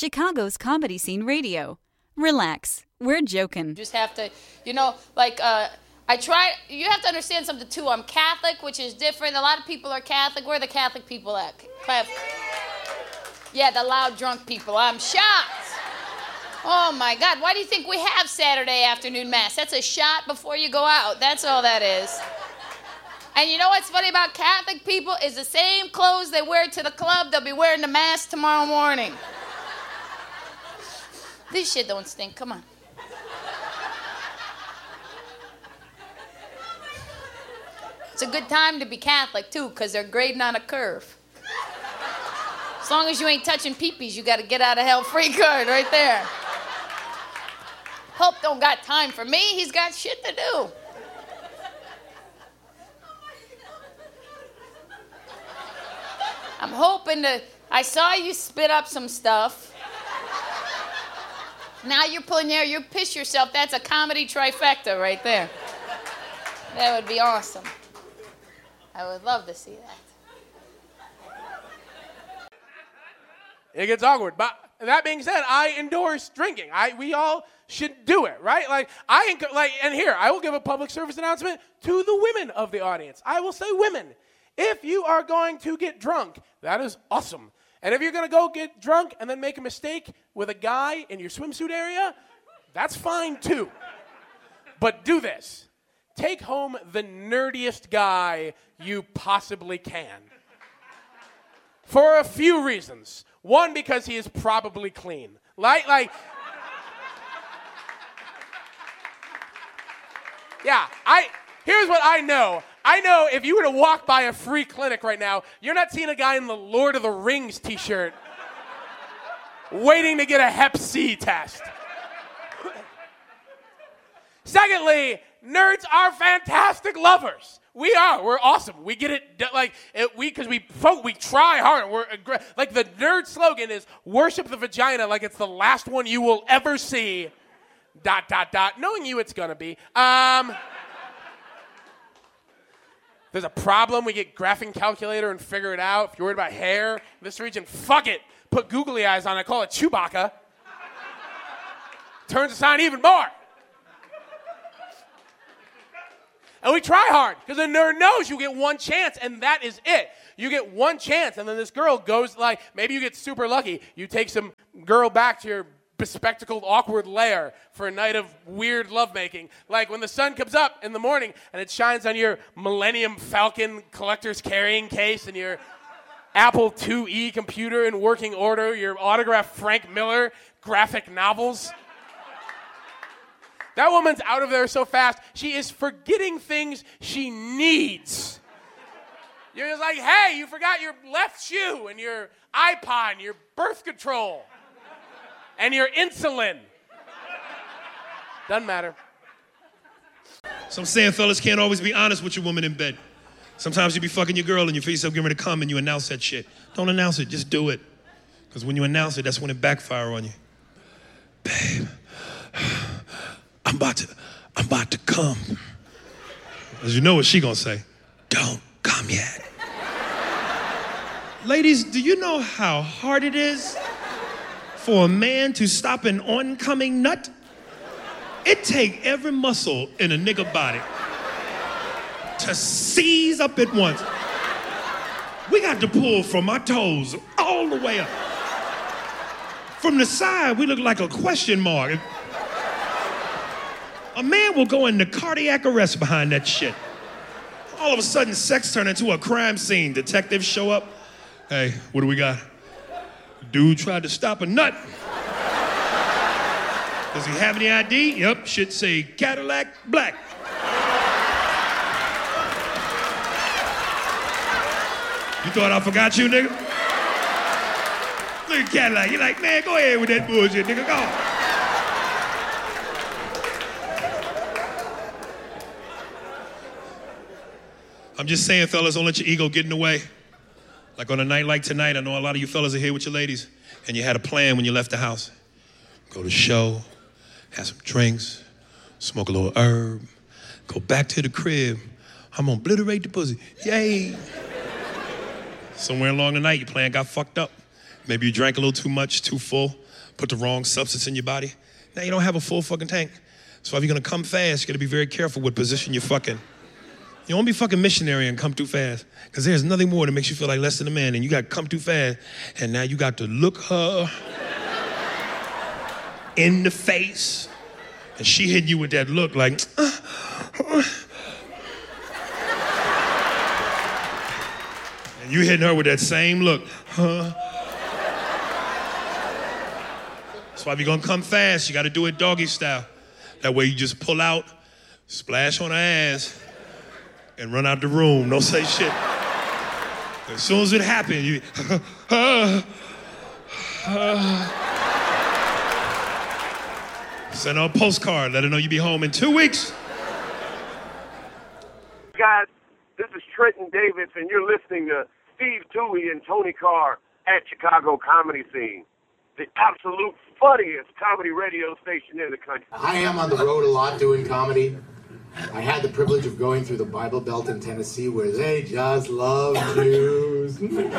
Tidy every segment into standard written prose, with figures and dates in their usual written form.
Chicago's comedy scene radio. Relax, we're joking. You just have to, you have to understand something too. I'm Catholic, which is different. A lot of people are Catholic. Where are the Catholic people at? Yeah, the loud drunk people. I'm shocked. Oh my God, why do you think we have Saturday afternoon mass? That's a shot before you go out. That's all that is. And you know what's funny about Catholic people is the same clothes they wear to the club, they'll be wearing to mass tomorrow morning. This shit don't stink, come on. It's a good time to be Catholic too, because they're grading on a curve. As long as you ain't touching peepees, you got to get out of hell free card right there. Pope don't got time for me, he's got shit to do. I'm hoping I saw you spit up some stuff. Now you're pulling there, you piss yourself. That's a comedy trifecta right there. That would be awesome. I would love to see that. It gets awkward. But that being said, I endorse drinking. We all should do it, right? And here, I will give a public service announcement to the women of the audience. I will say, women, if you are going to get drunk, that is awesome. And if you're going to go get drunk and then make a mistake with a guy in your swimsuit area, that's fine too. But do this. Take home the nerdiest guy you possibly can. For a few reasons. One, because he is probably clean. Here's what I know. I know if you were to walk by a free clinic right now, you're not seeing a guy in the Lord of the Rings t-shirt waiting to get a Hep C test. Secondly, nerds are fantastic lovers. We are. We're awesome. We get it because we try hard. Like the nerd slogan is worship the vagina like it's the last one you will ever see. ... Knowing you, it's gonna be. There's a problem, we get graphing calculator and figure it out. If you're worried about hair in this region, fuck it. Put googly eyes on it, call it Chewbacca. Turns us on even more. And we try hard, because the nerd knows you get one chance, and that is it. You get one chance, and then this girl goes maybe you get super lucky. You take some girl back to your bespectacled, awkward lair for a night of weird lovemaking. Like when the sun comes up in the morning and it shines on your Millennium Falcon collector's carrying case and your Apple IIe computer in working order, your autographed Frank Miller graphic novels. That woman's out of there so fast, she is forgetting things she needs. You're just like, hey, you forgot your left shoe and your iPod and your birth control. And your insulin. Doesn't matter. So I'm saying fellas can't always be honest with your woman in bed. Sometimes you be fucking your girl and you feel yourself getting ready to come and you announce that shit. Don't announce it, just do it. Because when you announce it, that's when it backfire on you. Babe, I'm about to come. As you know what she gonna say. Don't come yet. Ladies, do you know how hard it is for a man to stop an oncoming nut? It take every muscle in a nigga body to seize up at once. We got to pull from our toes all the way up. From the side, we look like a question mark. A man will go into cardiac arrest behind that shit. All of a sudden, sex turn into a crime scene. Detectives show up. Hey, what do we got? Dude tried to stop a nut. Does he have any ID? Yep, should say Cadillac Black. You thought I forgot you, nigga? Look at Cadillac. You're like, man, go ahead with that bullshit, nigga. Go. I'm just saying, fellas, don't let your ego get in the way. Like on a night like tonight, I know a lot of you fellas are here with your ladies, and you had a plan when you left the house. Go to the show, have some drinks, smoke a little herb, go back to the crib. I'm gonna obliterate the pussy. Yay. Somewhere along the night, your plan got fucked up. Maybe you drank a little too much, too full. put the wrong substance in your body. Now you don't have a full fucking tank. So if you're gonna come fast, you gotta be very careful what position you're fucking. You don't be fucking missionary and come too fast, because there's nothing more that makes you feel like less than a man, and you got to come too fast, and now you got to look her in the face, and she hitting you with that look like, and you hitting her with that same look, That's why if you're gonna come fast, you got to do it doggy style. That way you just pull out, splash on her ass, and run out the room. Don't say shit. As soon as it happens, you send her a postcard, let her know you be home in 2 weeks. Guys, this is Trenton Davis, and you're listening to Steve Toohey and Tony Carr at Chicago Comedy Scene, the absolute funniest comedy radio station in the country. I am on the road a lot doing comedy. I had the privilege of going through the Bible Belt in Tennessee where they just love Jews.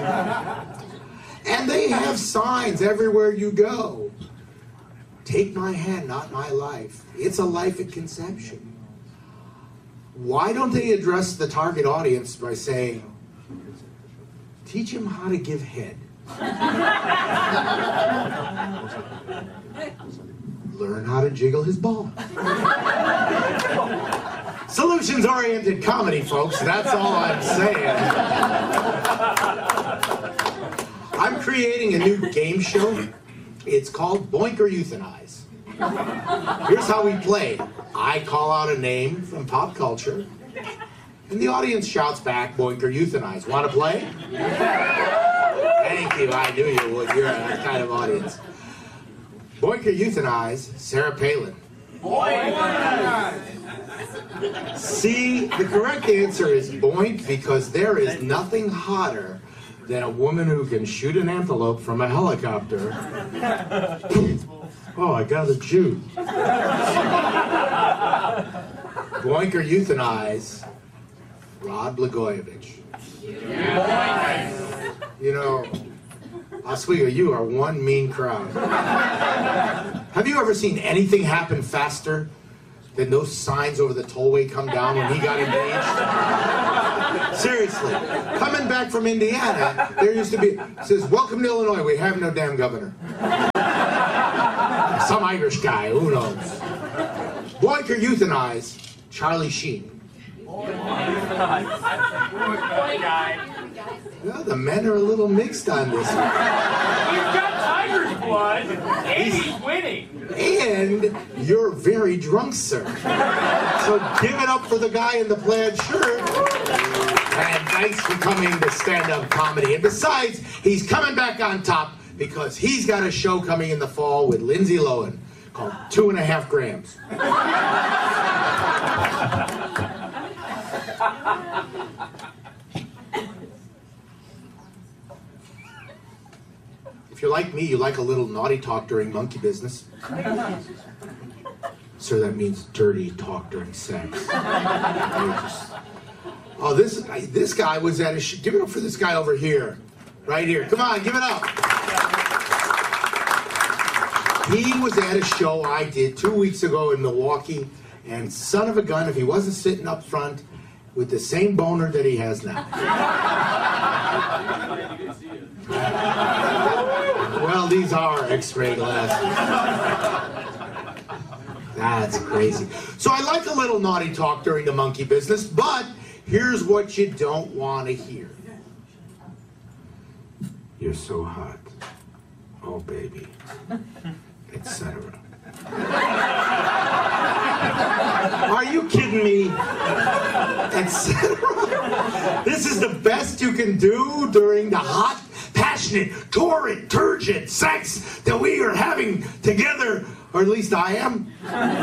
And they have signs everywhere you go. Take my hand, not my life. It's a life at conception. Why don't they address the target audience by saying, teach him how to give head? Learn how to jiggle his ball. Solutions-oriented comedy, folks. That's all I'm saying. I'm creating a new game show. It's called Boink or Euthanize. Here's how we play. I call out a name from pop culture, and the audience shouts back, Boink or Euthanize. Want to play? Thank you. I knew you would. You're that kind of audience. Boink or Euthanize, Sarah Palin. Boink! See, the correct answer is boink, because there is nothing hotter than a woman who can shoot an antelope from a helicopter. Oh, I got a Jew. Boink or Euthanize, Rod Blagojevich. You know, Oswego, you are one mean crowd. Have you ever seen anything happen faster than those signs over the tollway come down when he got engaged? Seriously. Coming back from Indiana, there used to be, it says, welcome to Illinois, we have no damn governor. Some Irish guy, who knows? Boink or Euthanize, Charlie Sheen. Well, the men are a little mixed on this one. He's got tiger's blood, and he's winning. And you're very drunk, sir. So give it up for the guy in the plaid shirt. And thanks for coming to stand-up comedy. And besides, he's coming back on top because he's got a show coming in the fall with Lindsay Lohan called 2.5 Grams. If you're like me, you like a little naughty talk during monkey business. Sir, that means dirty talk during sex. Oh, this guy was at a give it up for this guy over here. Right here. Come on, give it up. He was at a show I did 2 weeks ago in Milwaukee, and son of a gun, if he wasn't sitting up front with the same boner that he has now. Well, these are X-ray glasses. That's crazy. So I like a little naughty talk during the monkey business, but here's what you don't want to hear. You're so hot. Oh, baby. Etc. Are you kidding me? Etc. This is the best you can do during the hot, passionate, torrid, turgid sex that we are having together, or at least I am.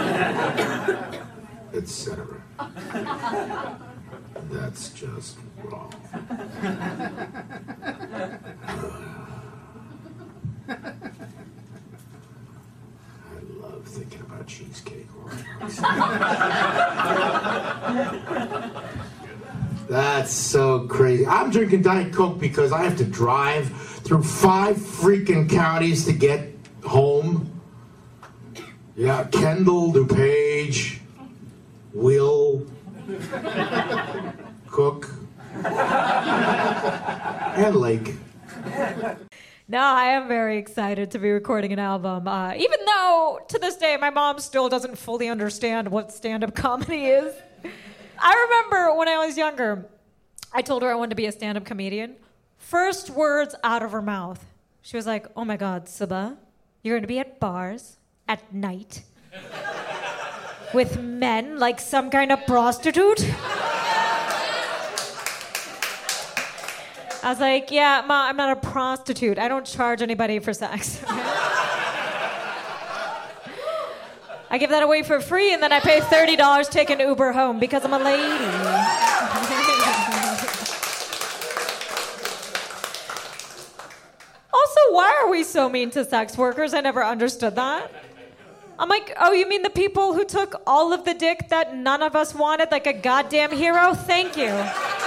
Etc. That's just wrong. I love thinking about cheesecake. That's so crazy. I'm drinking Diet Coke because I have to drive through 5 freaking counties to get home. Yeah, Kendall, DuPage, Will, Cook, and Lake. No, I am very excited to be recording an album. Even though, to this day, my mom still doesn't fully understand what stand-up comedy is. I remember when I was younger, I told her I wanted to be a stand-up comedian. First words out of her mouth, she was like, "Oh my God, Sabah, you're going to be at bars at night with men like some kind of prostitute?" I was like, "Yeah, Ma, I'm not a prostitute. I don't charge anybody for sex." I give that away for free, and then I pay $30 to take an Uber home because I'm a lady. Also, why are we so mean to sex workers? I never understood that. I'm like, oh, you mean the people who took all of the dick that none of us wanted like a goddamn hero? Thank you.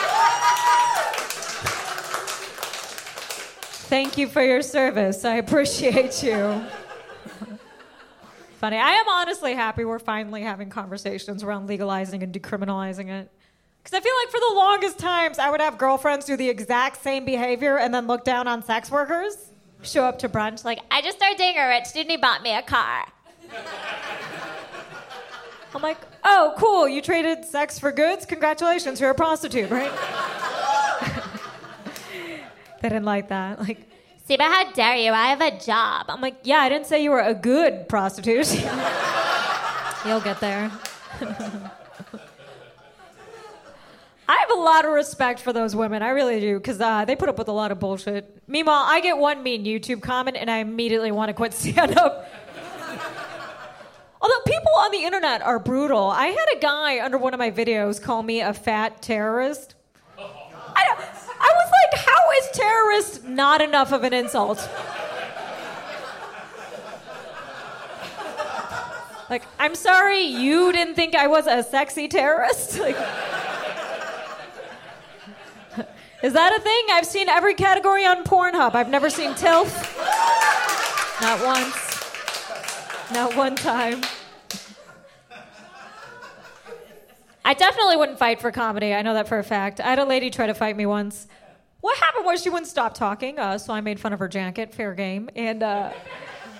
Thank you for your service. I appreciate you. Funny. I am honestly happy we're finally having conversations around legalizing and decriminalizing it. Because I feel like for the longest times, I would have girlfriends do the exact same behavior and then look down on sex workers. Show up to brunch like, I just started dating a rich dude and he bought me a car. I'm like, oh, cool. You traded sex for goods? Congratulations. You're a prostitute, right? They didn't like that. Like, Siba, how dare you? I have a job. I'm like, yeah, I didn't say you were a good prostitute. You'll get there. I have a lot of respect for those women. I really do, because they put up with a lot of bullshit. Meanwhile, I get one mean YouTube comment, and I immediately want to quit stand-up. Although people on the internet are brutal. I had a guy under one of my videos call me a fat terrorist. I was like, how is terrorist not enough of an insult? Like, I'm sorry you didn't think I was a sexy terrorist? Like, is that a thing? I've seen every category on Pornhub. I've never seen TILF. Not once. Not one time. I definitely wouldn't fight for comedy. I know that for a fact. I had a lady try to fight me once. What happened was she wouldn't stop talking, so I made fun of her jacket, fair game. And